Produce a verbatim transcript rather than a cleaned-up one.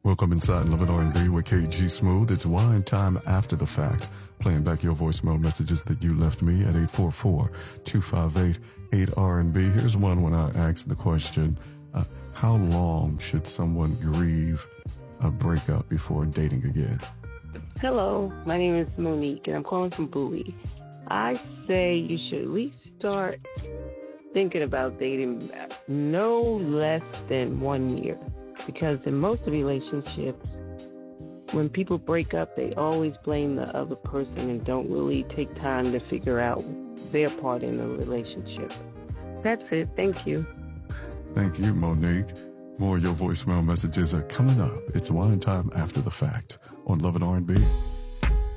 Welcome inside Love and R and B with K G Smooth. It's wine time after the fact. Playing back your voicemail messages that you left me at eight four four, two five eight, eight R and B. Here's one when I asked the question, uh, how long should someone grieve a breakup before dating again? Hello, my name is Monique, and I'm calling from Bowie. I say you should at least start thinking about dating no less than one year. Because in most relationships, when people break up, they always blame the other person and don't really take time to figure out their part in the relationship. That's it. Thank you. Thank you, Monique. More of your voicemail messages are coming up. It's wine time after the fact on Love and R and B.